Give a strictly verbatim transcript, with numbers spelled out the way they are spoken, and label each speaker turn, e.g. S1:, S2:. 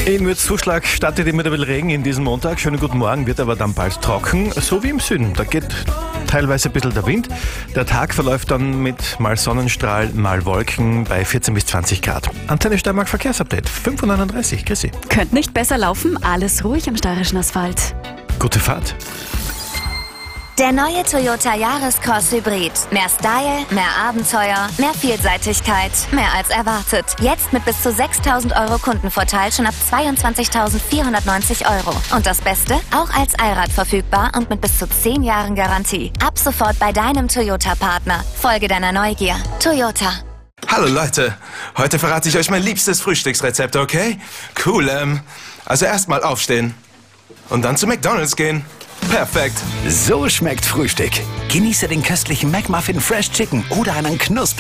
S1: In Mürzzuschlag startet immer ein bisschen Regen in diesem Montag. Schönen guten Morgen, wird aber dann bald trocken, so wie im Süden. Da geht teilweise ein bisschen der Wind. Der Tag verläuft dann mit mal Sonnenstrahl, mal Wolken bei vierzehn bis zwanzig Grad. Antenne Steiermark Verkehrsupdate, fünf Uhr neununddreißig. Grüß Sie.
S2: Könnte nicht besser laufen, alles ruhig am steirischen Asphalt.
S1: Gute Fahrt.
S3: Der neue Toyota Yaris-Cross Hybrid. Mehr Style, mehr Abenteuer, mehr Vielseitigkeit, mehr als erwartet. Jetzt mit bis zu sechstausend Euro Kundenvorteil schon ab zweiundzwanzigtausendvierhundertneunzig Euro. Und das Beste? Auch als Allrad verfügbar und mit bis zu zehn Jahren Garantie. Ab sofort bei deinem Toyota-Partner. Folge deiner Neugier. Toyota.
S4: Hallo Leute, heute verrate ich euch mein liebstes Frühstücksrezept, okay? Cool, ähm, also erstmal aufstehen und dann zu McDonald's gehen. Perfekt.
S5: So schmeckt Frühstück. Genieße den köstlichen McMuffin Fresh Chicken oder einen Knusper